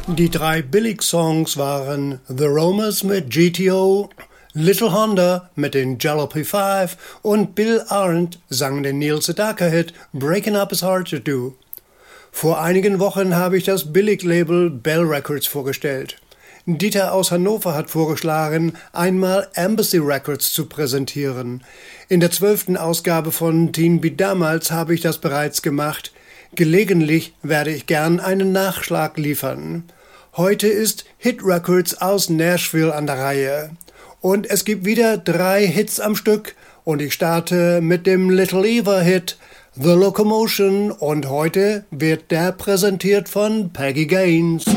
Die 3 Billig-Songs waren The Roamers mit GTO, Little Honda mit den Jalopy 5 und Bill Arndt sang den Neil Sedaka-Hit Breaking Up is Hard to Do. Vor einigen Wochen habe ich das Billig-Label Bell Records vorgestellt. Dieter aus Hannover hat vorgeschlagen, einmal Embassy Records zu präsentieren. In der 12. Ausgabe von Teen Beat Damals habe ich das bereits gemacht. Gelegentlich werde ich gern einen Nachschlag liefern. Heute ist Hit Records aus Nashville an der Reihe. Und es gibt wieder 3 Hits am Stück und ich starte mit dem Little Eva-Hit The Locomotion und heute wird der präsentiert von Peggy Gaines.